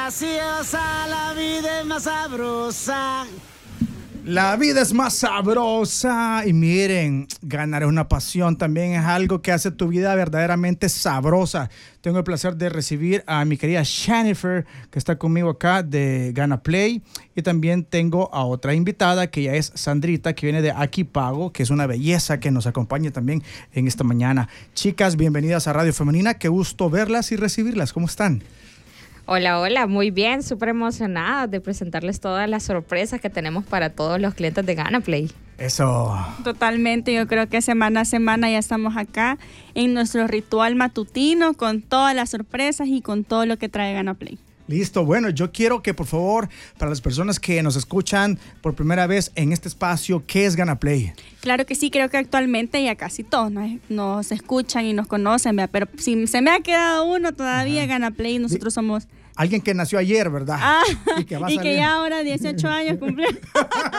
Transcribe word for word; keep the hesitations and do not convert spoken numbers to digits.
graciosa, la vida es más sabrosa. La vida es más sabrosa. Y miren, ganar es una pasión, también es algo que hace tu vida verdaderamente sabrosa. Tengo el placer de recibir a mi querida Jennifer, que está conmigo acá de Gana Play. Y también tengo a otra invitada, que ya es Sandrita, que viene de Aquí Pago, que es una belleza que nos acompaña también en esta mañana. Chicas, bienvenidas a Radio Femenina. Qué gusto verlas y recibirlas. ¿Cómo están? Hola, hola, muy bien, súper emocionada de presentarles todas las sorpresas que tenemos para todos los clientes de Gana Play. Eso. Totalmente, yo creo que semana a semana ya estamos acá en nuestro ritual matutino con todas las sorpresas y con todo lo que trae Gana Play. Listo, bueno, yo quiero que por favor, para las personas que nos escuchan por primera vez en este espacio, ¿qué es Gana Play? Claro que sí, creo que actualmente ya casi todos nos, nos escuchan y nos conocen, ¿verdad? Pero si se me ha quedado uno todavía, Ajá. Gana Play, nosotros somos... Alguien que nació ayer, ¿verdad? Ah, y que, va a y salir. que ya ahora dieciocho años cumplió.